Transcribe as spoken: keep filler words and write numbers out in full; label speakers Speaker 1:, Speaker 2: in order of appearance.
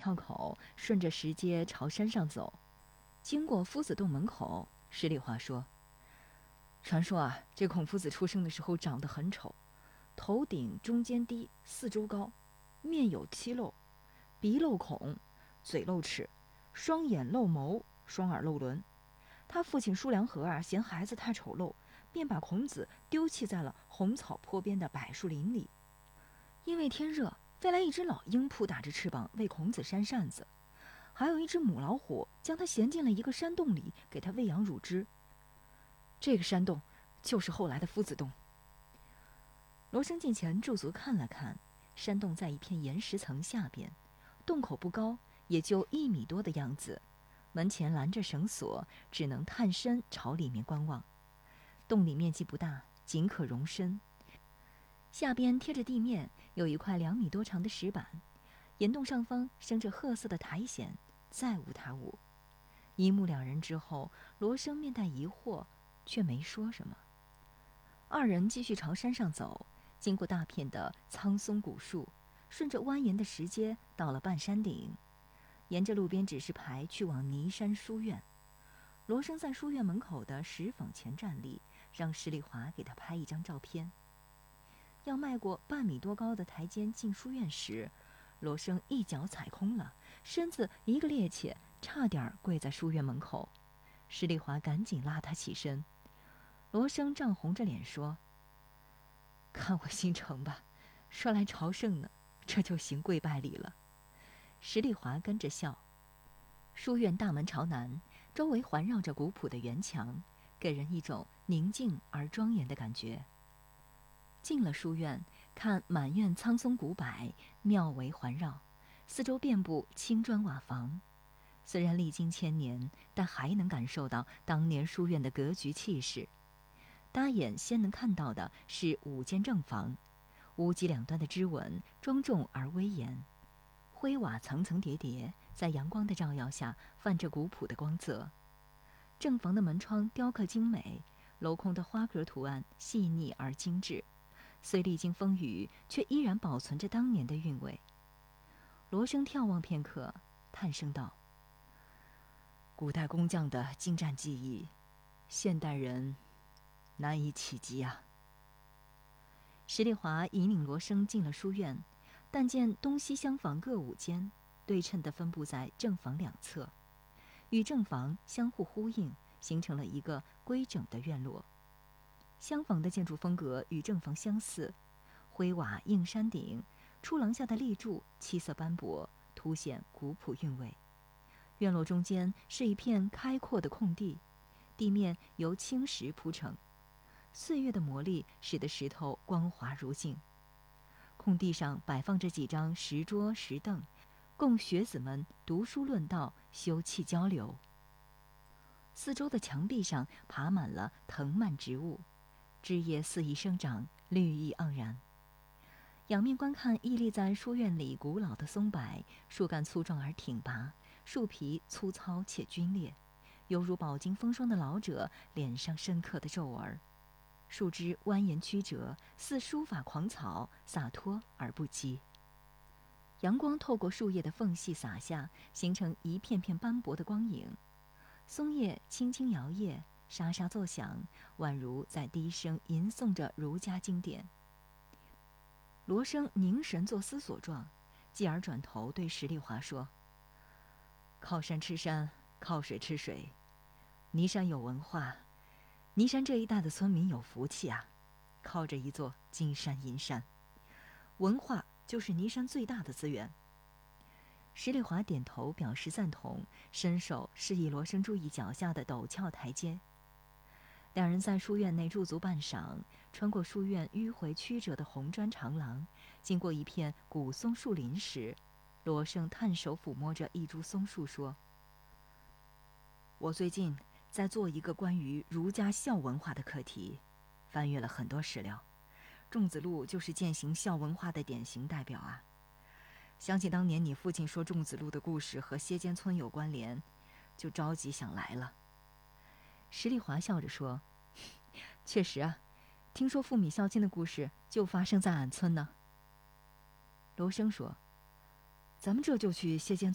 Speaker 1: 岔口，顺着石阶朝山上走。经过夫子洞门口，十里华说：“传说啊，这孔夫子出生的时候长得很丑，头顶中间低，四周高，面有七漏，鼻漏孔，嘴漏齿，双眼漏眸，双耳漏轮。他父亲叔良和啊，嫌孩子太丑陋，便把孔子丢弃在了红草坡边的柏树林里。因为天热，飞来一只老鹰，扑打着翅膀为孔子扇扇子，还有一只母老虎将他衔进了一个山洞里，给他喂养乳汁。这个山洞就是后来的夫子洞。”罗生近前驻足看了看，山洞在一片岩石层下边，洞口不高，也就一米多的样子，门前拦着绳索，只能探身朝里面观望。洞里面积不大，仅可容身。下边贴着地面有一块两米多长的石板，岩洞上方生着褐色的苔藓，再无他物。一目了然之后，罗生面带疑惑，却没说什么。二人继续朝山上走，经过大片的苍松古树，顺着蜿蜒的石阶到了半山顶，沿着路边指示牌去往尼山书院。罗生在书院门口的石舫前站立，让十里华给他拍一张照片。要迈过半米多高的台阶进书院时，罗生一脚踩空了，身子一个趔趄，差点跪在书院门口。十里华赶紧拉他起身。罗生涨红着脸说：“看我心诚吧，说来朝圣呢，这就行跪拜礼了。”十里华跟着笑。书院大门朝南，周围环绕着古朴的圆墙，给人一种宁静而庄严的感觉。进了书院，看满院苍松古柏，庙围环绕，四周遍布青砖瓦房。虽然历经千年，但还能感受到当年书院的格局气势。搭眼先能看到的是五间正房，屋脊两端的支纹庄重而威严，灰瓦层层叠叠，在阳光的照耀下泛着古朴的光泽。正房的门窗雕刻精美，镂空的花格图案细腻而精致，虽历经风雨，却依然保存着当年的韵味。罗生眺望片刻，叹声道：“古代工匠的精湛技艺，现代人难以企及啊。”十里华引领罗生进了书院，但见东西厢房各五间，对称地分布在正房两侧，与正房相互呼应，形成了一个规整的院落。厢房的建筑风格与正房相似，灰瓦映山顶，出廊下的立柱七色斑驳，凸显古朴韵味。院落中间是一片开阔的空地，地面由青石铺成，岁月的磨砺使得石头光滑如镜。空地上摆放着几张石桌石凳，供学子们读书论道、休憩交流。四周的墙壁上爬满了藤蔓植物，枝叶肆意生长，绿意盎然。仰面观看屹立在书院里古老的松柏，树干粗壮而挺拔，树皮粗糙且皲裂，犹如饱经风霜的老者脸上深刻的皱纹。树枝蜿蜒曲折，似书法狂草，洒脱而不羁。阳光透过树叶的缝隙洒下，形成一片片斑驳的光影。松叶轻轻摇曳，沙沙作响，宛如在低声吟诵着儒家经典。罗生凝神做思索状，继而转头对十里华说：“靠山吃山，靠水吃水，尼山有文化，尼山这一带的村民有福气啊，靠着一座金山银山，文化就是尼山最大的资源。”十里华点头表示赞同，伸手示意罗生注意脚下的陡峭台阶。两人在书院内驻足半晌，穿过书院迂回曲折的红砖长廊，经过一片古松树林时，罗生探手抚摸着一株松树说：“我最近在做一个关于儒家孝文化的课题，翻阅了很多史料，仲子路就是践行孝文化的典型代表啊。想起当年你父亲说仲子路的故事和歇间村有关联，就着急想来了。”十里华笑着说：“确实啊，听说父米孝亲的故事就发生在俺村呢。”罗生说：“咱们这就去歇间